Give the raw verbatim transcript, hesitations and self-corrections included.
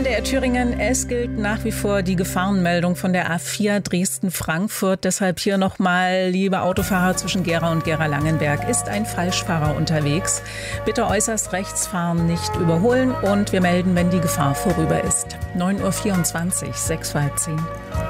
D R Thüringen, es gilt nach wie vor die Gefahrenmeldung von der A vier Dresden-Frankfurt. Deshalb hier nochmal, liebe Autofahrer zwischen Gera und Gera-Langenberg, ist ein Falschfahrer unterwegs. Bitte äußerst rechts fahren, nicht überholen und wir melden, wenn die Gefahr vorüber ist. neun Uhr vierundzwanzig, sechs vor halb zehn.